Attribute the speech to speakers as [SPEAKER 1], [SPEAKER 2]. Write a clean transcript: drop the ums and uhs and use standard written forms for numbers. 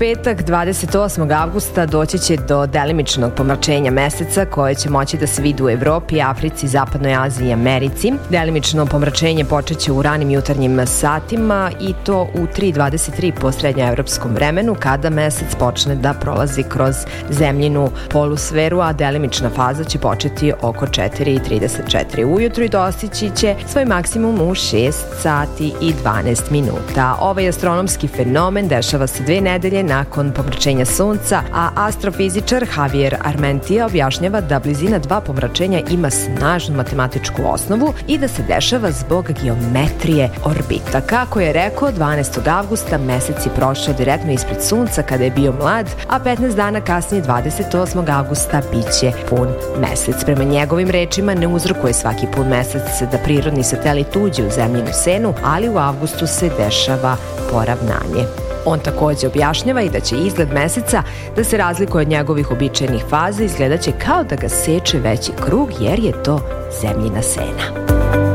[SPEAKER 1] petak, 28. avgusta, doći će do delimičnog pomračenja meseca koje će moći da se vidi u Evropi, Africi, Zapadnoj Aziji i Americi. Delimično pomračenje počeće u ranim jutarnjim satima i to u 3:23 po srednjoevropskom vremenu, kada mesec počne da prolazi kroz zemljinu polusferu, a delimična faza će početi oko 4:34 ujutru i dostići će svoj maksimum u 6 sati i 12 minuta. Ovaj astronomski fenomen dešava se 2 nedelje nakon pomračenja sunca, a astrofizičar Javier Armentia objašnjava da blizina 2 pomračenja ima snažnu matematičku osnovu i da se dešava zbog geometrije orbita. Kako je rekao, 12. avgusta mesec je prošao direktno ispred sunca kada je bio mlad, a 15 dana kasnije, 28. avgusta, biće pun mesec. Prema njegovim rečima, ne uzrokuje svaki pun mesec da prirodni satelit uđe u zemljinu senu, ali u avgustu se dešava poravnanje. On takođe objašnjava i da će izgled meseca da se razlikuje od njegovih običajnih faza, izgledaće kao da ga seče veći krug jer je to zemljina sena.